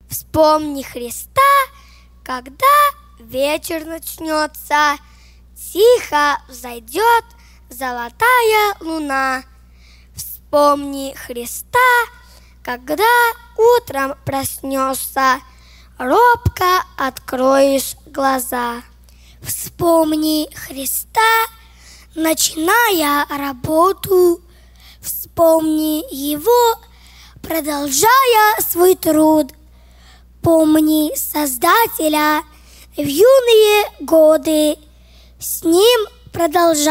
Вспомни Христа, когда вечер начнется, тихо взойдет золотая луна. Вспомни Христа, когда утром проснешься, робко откроешь глаза. Вспомни Христа, начиная работу, вспомни Его, продолжая свой труд. Помни Создателя в юные годы, с Ним продолжай.